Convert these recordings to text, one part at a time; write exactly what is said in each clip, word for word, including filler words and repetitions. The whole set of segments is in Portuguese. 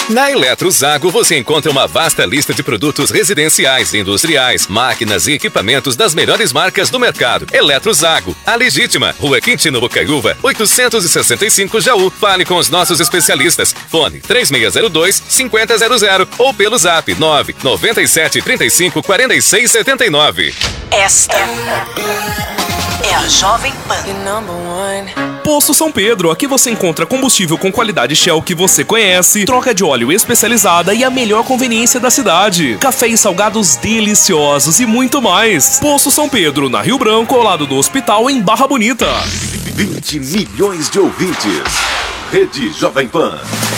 Na Eletrozago você encontra uma vasta lista de produtos residenciais, industriais, máquinas e equipamentos das melhores marcas do mercado. Eletrozago, a legítima, Rua Quintino Bocaiúva, oitocentos e sessenta e cinco Jaú. Fale com os nossos especialistas. Fone três seis zero dois, cinco zero zero zero ou pelo zap nove nove sete três cinco quatro seis sete nove. Esta é a Jovem Pan. Poço São Pedro, aqui você encontra combustível com qualidade Shell que você conhece, troca de óleo especializada e a melhor conveniência da cidade. Café e salgados deliciosos e muito mais. Poço São Pedro, na Rio Branco, ao lado do hospital, em Barra Bonita. vinte milhões de ouvintes. Rede Jovem Pan.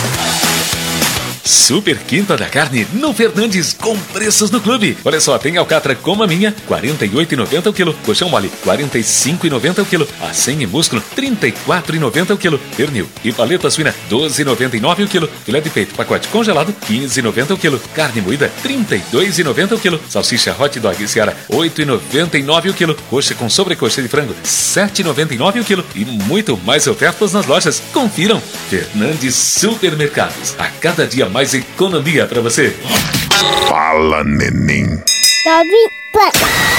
Super Quinta da Carne no Fernandes, com preços do clube. Olha só, tem alcatra como a minha, quarenta e oito reais e noventa centavos o quilo. Colchão mole, quarenta e cinco reais e noventa centavos o quilo. Acém e músculo, trinta e quatro reais e noventa centavos o quilo. Pernil e paleta suína, doze reais e noventa e nove centavos o quilo. Filé de peito, pacote congelado, quinze reais e noventa centavos o quilo. Carne moída, trinta e dois reais e noventa centavos o quilo. Salsicha hot dog Seara, oito reais e noventa e nove centavos o quilo. Coxa com sobrecoxa de frango, sete reais e noventa e nove centavos o quilo. E muito mais ofertas nas lojas. Confiram. Fernandes Supermercados. A cada dia mais economia pra você. Fala, neném. Jovem Pan.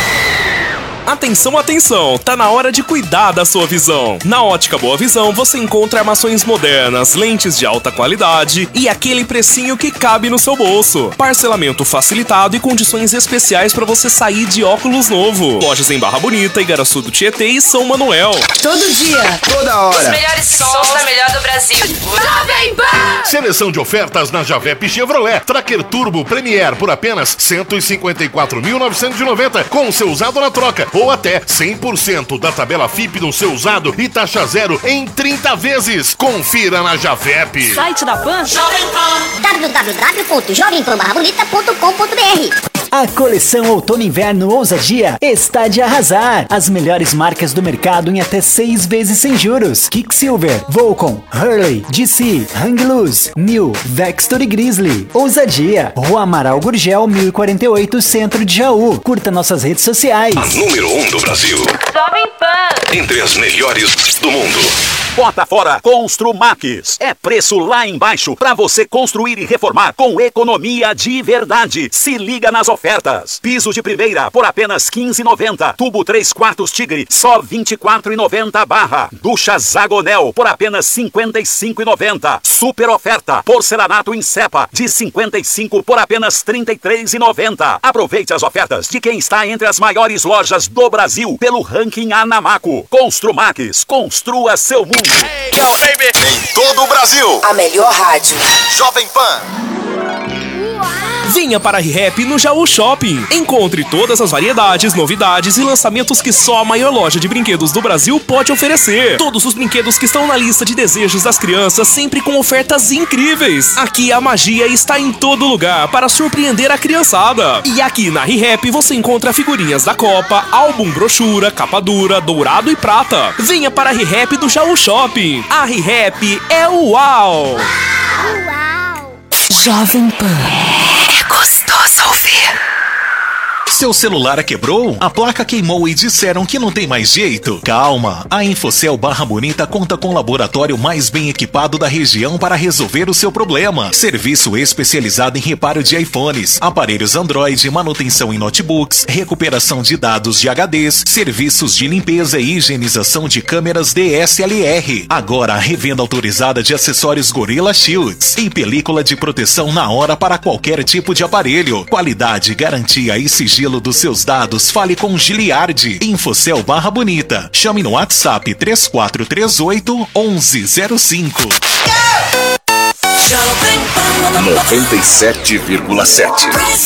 Atenção, atenção! Tá na hora de cuidar da sua visão. Na Ótica Boa Visão você encontra armações modernas, lentes de alta qualidade e aquele precinho que cabe no seu bolso. Parcelamento facilitado e condições especiais para você sair de óculos novo. Lojas em Barra Bonita, Igaraçu do Tietê e São Manuel. Todo dia, toda hora. Os melhores sons da melhor do Brasil. Jovem Pan! Seleção de ofertas na Javep Chevrolet. Tracker Turbo Premier por apenas cento e cinquenta e quatro mil novecentos e noventa com seu usado na troca. Ou até cem por cento da tabela F I P no seu usado e taxa zero em trinta vezes. Confira na Javep. Site da Pan. Jovem Pan. w w w ponto jovem pan barra bonita ponto com ponto b r. A coleção Outono Inverno Ousadia está de arrasar. As melhores marcas do mercado em até seis vezes sem juros. Quicksilver, Volcom, Hurley, D C, Hang Loose, New, Vector e Grizzly. Ousadia, Rua Amaral Gurgel, mil e quarenta e oito, Centro de Jaú. Curta nossas redes sociais. A número um do Brasil. Jovem Pan. Entre as melhores do mundo. Bota fora Construmax. É preço lá embaixo para você construir e reformar com economia de verdade. Se liga nas ofertas. Piso de primeira por apenas quinze reais e noventa centavos. Tubo três quartos Tigre só vinte e quatro reais e noventa centavos barra. Ducha Zagonel por apenas cinquenta e cinco reais e noventa centavos. Super oferta. Porcelanato em cepa de cinquenta e cinco por apenas trinta e três reais e noventa centavos. Aproveite as ofertas de quem está entre as maiores lojas do Brasil pelo ranking Anamaco. Construmax. Construa seu mundo. Hey, yo, baby. Em todo o Brasil. A melhor rádio. Jovem Pan. Venha para a ReHap no Jaú Shopping. Encontre todas as variedades, novidades e lançamentos que só a maior loja de brinquedos do Brasil pode oferecer. Todos os brinquedos que estão na lista de desejos das crianças, sempre com ofertas incríveis. Aqui a magia está em todo lugar para surpreender a criançada. E aqui na ReHap você encontra figurinhas da Copa, álbum brochura, capa dura, dourado e prata. Venha para a ReHap do Jaú Shopping. A ReHap é o uau! Uau! Jovem Pan. É gostoso ouvir. Seu celular quebrou? A placa queimou e disseram que não tem mais jeito? Calma! A Infocel Barra Bonita conta com o laboratório mais bem equipado da região para resolver o seu problema. Serviço especializado em reparo de iPhones, aparelhos Android, manutenção em notebooks, recuperação de dados de H Ds, serviços de limpeza e higienização de câmeras D S L R. Agora a revenda autorizada de acessórios Gorilla Shields e película de proteção na hora para qualquer tipo de aparelho. Qualidade, garantia e sigilo dos seus dados, fale com Giliardi. Infocel Barra Bonita. Chame no WhatsApp três quatro três oito, um um zero cinco. noventa e sete vírgula sete.